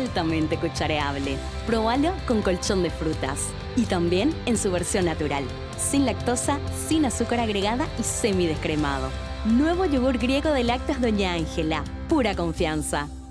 altamente cuchareable. Probalo con colchón de frutas. Y también en su versión natural. Sin lactosa, sin azúcar agregada y semidescremado. Nuevo yogur griego de lácteos Doña Ángela. Pura confianza.